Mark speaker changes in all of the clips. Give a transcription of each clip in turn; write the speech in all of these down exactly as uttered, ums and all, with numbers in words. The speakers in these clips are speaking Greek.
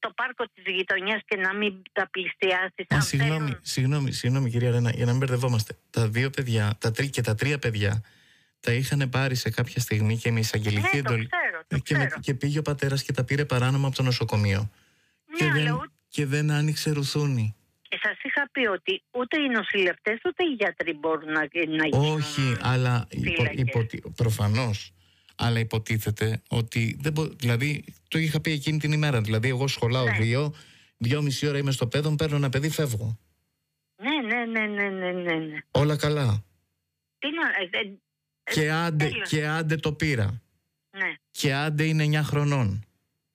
Speaker 1: στο πάρκο της γειτονιάς και να μην τα πλησιάσεις.
Speaker 2: Μα συγγνώμη, θέλουν... συγγνώμη, συγγνώμη κυρία Ρένα, για να μην μπερδευόμαστε. Τα δύο παιδιά, τα τρία και τα τρία παιδιά, τα είχαν πάρει σε κάποια στιγμή και με εισαγγελική
Speaker 1: ναι,
Speaker 2: εντολή.
Speaker 1: Το ξέρω, το
Speaker 2: και,
Speaker 1: ξέρω.
Speaker 2: με, και πήγε ο πατέρας και τα πήρε παράνομα από το νοσοκομείο.
Speaker 1: Ναι,
Speaker 2: και, δεν,
Speaker 1: ούτε...
Speaker 2: και δεν άνοιξε ρουθούνη.
Speaker 1: Και σας είχα πει ότι ούτε οι νοσηλευτές ούτε οι γιατροί μπορούν να, να γίνουν.
Speaker 2: Όχι, αλλά υπο, υπο, προφανώς. Αλλά υποτίθεται ότι δεν μπο... δηλαδή το είχα πει εκείνη την ημέρα. Δηλαδή, εγώ σχολάω ναι. δύο, δυόμιση ώρα είμαι στο παιδόν, παίρνω ένα παιδί, φεύγω.
Speaker 1: Ναι, ναι, ναι, ναι, ναι, ναι.
Speaker 2: Όλα καλά.
Speaker 1: Τι να... ε, ε,
Speaker 2: και, άντε, και άντε το πήρα.
Speaker 1: Ναι.
Speaker 2: Και άντε είναι εννιά χρονών.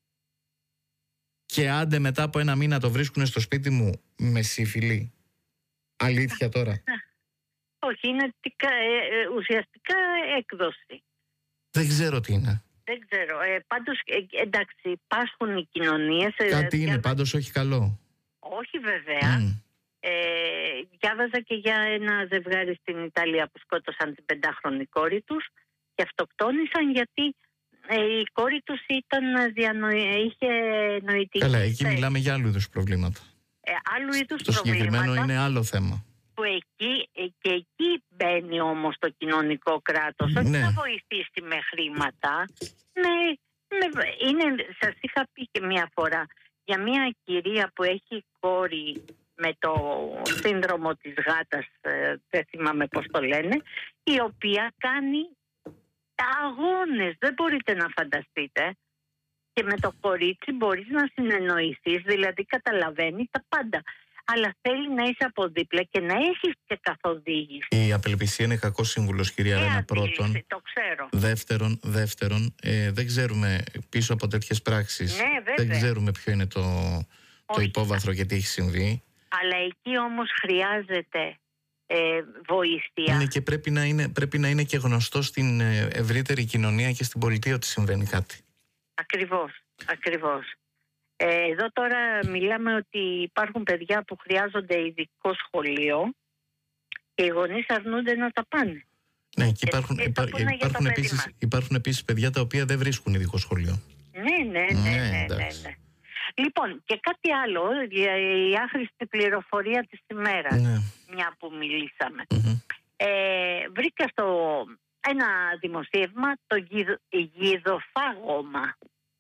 Speaker 2: Και άντε μετά από ένα μήνα το βρίσκουνε στο σπίτι μου με σύφυλλη. Αλήθεια τώρα.
Speaker 1: Όχι, είναι ουσιαστικά έκδοση.
Speaker 2: Δεν ξέρω τι είναι.
Speaker 1: Δεν ξέρω. Ε, πάντως, ε, εντάξει, υπάρχουν οι κοινωνίες.
Speaker 2: Κάτι
Speaker 1: ε,
Speaker 2: είναι,
Speaker 1: διάβα...
Speaker 2: πάντως όχι καλό.
Speaker 1: Όχι βέβαια. Mm. Ε, διάβαζα και για ένα ζευγάρι στην Ιταλία που σκότωσαν την πεντάχρονη κόρη τους και αυτοκτόνησαν γιατί ε, η κόρη τους ήταν διανοη... είχε νοητική.
Speaker 2: Καλά, εκεί μιλάμε για άλλου είδους προβλήματα.
Speaker 1: Ε, άλλου είδους
Speaker 2: το
Speaker 1: προβλήματα.
Speaker 2: Το συγκεκριμένο είναι άλλο θέμα.
Speaker 1: Που εκεί, και εκεί μπαίνει όμως το κοινωνικό κράτος, όχι
Speaker 2: ναι.
Speaker 1: να βοηθήσει με χρήματα. Με, με, είναι, σας είχα πει και μια φορά για μια κυρία που έχει κόρη με το σύνδρομο της γάτας, ε, δεν θυμάμαι πώς το λένε, η οποία κάνει τα αγώνες, δεν μπορείτε να φανταστείτε. Και με το κορίτσι μπορείς να συνεννοηθείς, δηλαδή καταλαβαίνει τα πάντα. Αλλά θέλει να είσαι από δίπλα και να έχεις και καθοδήγηση.
Speaker 2: Η απελπισία είναι κακός σύμβουλος, κυρία ε, Ρένα, πρώτον.
Speaker 1: Το ξέρω.
Speaker 2: Δεύτερον, δεύτερον ε, δεν ξέρουμε πίσω από τέτοιες πράξεις.
Speaker 1: Ναι,
Speaker 2: δεν ξέρουμε ποιο είναι το, το υπόβαθρο και τι έχει συμβεί.
Speaker 1: Αλλά εκεί όμως χρειάζεται ε, βοήθεια.
Speaker 2: Είναι και πρέπει να είναι, πρέπει να είναι και γνωστό στην ευρύτερη κοινωνία και στην πολιτεία ότι συμβαίνει κάτι.
Speaker 1: Ακριβώς, ακριβώς. Εδώ τώρα μιλάμε ότι υπάρχουν παιδιά που χρειάζονται ειδικό σχολείο και οι γονείς αρνούνται να τα πάνε.
Speaker 2: Ναι, και υπάρχουν, και υπά, υπάρχουν, επίσης, υπάρχουν επίσης παιδιά τα οποία δεν βρίσκουν ειδικό σχολείο.
Speaker 1: Ναι, ναι, ναι, ναι, ναι, ναι, ναι. Λοιπόν, και κάτι άλλο, η άχρηστη πληροφορία της ημέρας,
Speaker 2: ναι.
Speaker 1: μια που μιλήσαμε.
Speaker 2: Mm-hmm.
Speaker 1: Ε, βρήκα στο ένα δημοσίευμα το γιδο, γιδοφάγωμα.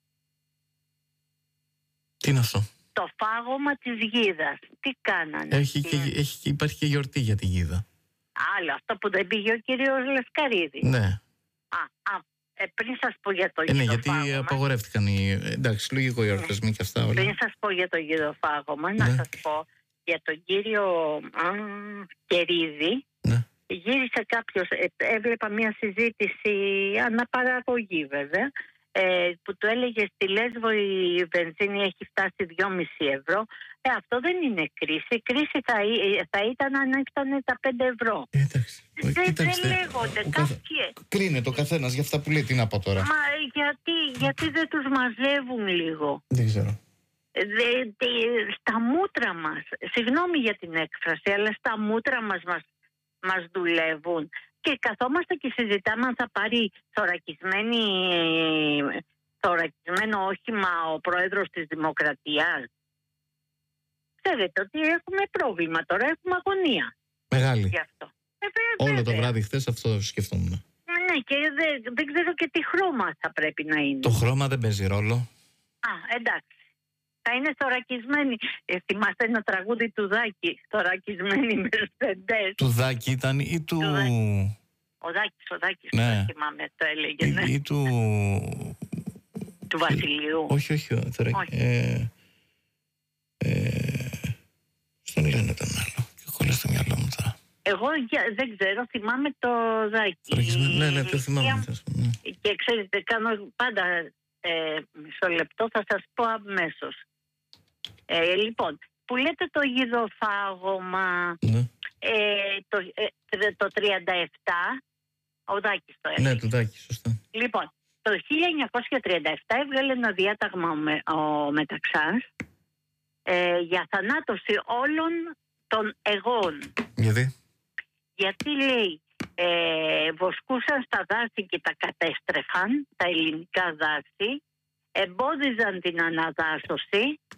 Speaker 2: Τι είναι αυτό?
Speaker 1: Το φάγωμα της γίδας. Τι κάνανε?
Speaker 2: Έχει και, έχει, υπάρχει και γιορτή για τη γίδα.
Speaker 1: Άλλο, αυτό που δεν πήγε ο κύριος Λευκαρίδης.
Speaker 2: Ναι.
Speaker 1: Α, α ε, πριν σας πω για το
Speaker 2: ε, ναι,
Speaker 1: γιδοφάγωμα.
Speaker 2: γιατί απαγορεύτηκαν οι... Εντάξει, λογικό οι εορτασμοί ναι. και αυτά όλα.
Speaker 1: Πριν σας πω για το γιδοφάγωμα, ναι. να σας πω για τον κύριο α, Κερίδη.
Speaker 2: Ναι.
Speaker 1: Γύρισε κάποιος, ε, έβλεπα μια συζήτηση αναπαραγωγή βέβαια, Ε, που του έλεγε στη Λέσβο η βενζίνη έχει φτάσει δυόμισι ευρώ. Ε, αυτό δεν είναι κρίση. Η κρίση θα, θα ήταν αν ήταν τα πέντε ευρώ.
Speaker 2: Ε, εντάξει.
Speaker 1: Δεν, δεν λέγονται
Speaker 2: ο
Speaker 1: κάποιοι.
Speaker 2: Καθ... Κρίνεται ο καθένας για αυτά που λέει. Τι να πω τώρα?
Speaker 1: Μα γιατί, γιατί δεν τους μαζεύουν λίγο?
Speaker 2: Δεν ξέρω.
Speaker 1: Δε, δε, στα μούτρα μας, συγγνώμη για την έκφραση, αλλά στα μούτρα μας μας, μας δουλεύουν. Και καθόμαστε και συζητάμε αν θα πάρει θωρακισμένη, θωρακισμένο όχημα ο πρόεδρος της Δημοκρατίας. Ξέρετε ότι έχουμε πρόβλημα τώρα, έχουμε αγωνία.
Speaker 2: Μεγάλη.
Speaker 1: Γι' αυτό. Ε,
Speaker 2: Όλο βέβαια. Το βράδυ χθες αυτό σκεφτόμουν.
Speaker 1: Ναι, και δεν, δεν ξέρω και τι χρώμα θα πρέπει να είναι.
Speaker 2: Το χρώμα δεν παίζει ρόλο.
Speaker 1: Α, εντάξει. Θα είναι θωρακισμένη. Ε, θυμάστε ένα τραγούδι του Δάκη, θωρακισμένη Μερσεντές.
Speaker 2: Του Δάκη ήταν ή του...
Speaker 1: του Δάκη. Ο Δάκης, ο Δάκης, ναι. Το θυμάμαι, το έλεγε, ναι.
Speaker 2: Ή, ή του...
Speaker 1: του Βασιλείου.
Speaker 2: Όχι, όχι, τώρα... όχι. Ε, ε, στον λένε τον άλλο. Και χωρίς στο μυαλό μου τώρα.
Speaker 1: Εγώ δεν ξέρω, θυμάμαι το Δάκη.
Speaker 2: Ναι, ναι, το θυμάμαι. Ναι.
Speaker 1: Και ξέρετε, κάνω πάντα ε, μισό λεπτό, θα σας πω αμέσως. Ε, λοιπόν, που λέτε το γιδοφάγωμα,
Speaker 2: ναι.
Speaker 1: ε, το, ε, το τριάντα επτά, ο Δάκης το έλεγε.
Speaker 2: Ναι, το Δάκη, σωστά.
Speaker 1: Λοιπόν, το χίλια εννιακόσια τριάντα επτά έβγαλε ένα διάταγμα ο, ο Μεταξάς ε, για θανάτωση όλων των εγών.
Speaker 2: Γιατί?
Speaker 1: Γιατί λέει, ε, βοσκούσαν στα δάση και τα κατέστρεφαν, τα ελληνικά δάση, εμπόδιζαν την αναδάσωση